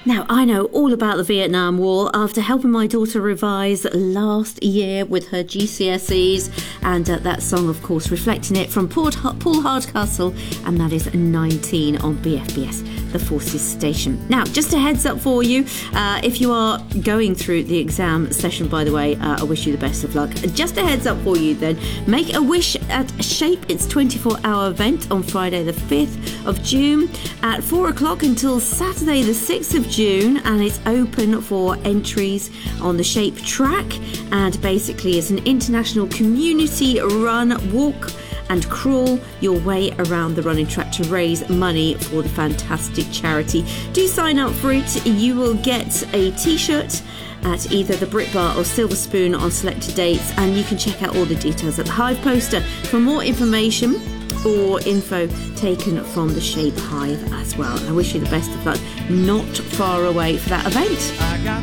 Now, I know all about the Vietnam War after helping my daughter revise last year with her GCSEs, and that song, of course, reflecting it from Paul Hardcastle, and that is 19 on BFBS, the Forces Station. Now, just a heads up for you, if you are going through the exam session, by the way, I wish you the best of luck. Just a heads up for you then, make a wish at Shape. It's a 24-hour event on Friday the 5th of June at 4 o'clock until Saturday the 6th of June, and it's open for entries on the Shape track, and basically it's an international community run, walk and crawl your way around the running track to raise money for the fantastic charity. Do sign up for it. You will get a t-shirt at either the Brit Bar or Silver Spoon on selected dates, and you can check out all the details at the Hive poster. For more information or info taken from the Shape Hive as well. I wish you the best of luck. Not far away for that event. I got